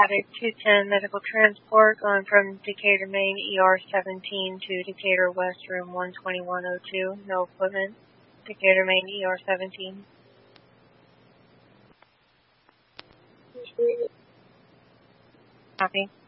Attic 210 medical transport going from Decatur, Maine, ER 17 to Decatur West, room 12102. No equipment. Decatur, Maine, ER 17. Copy.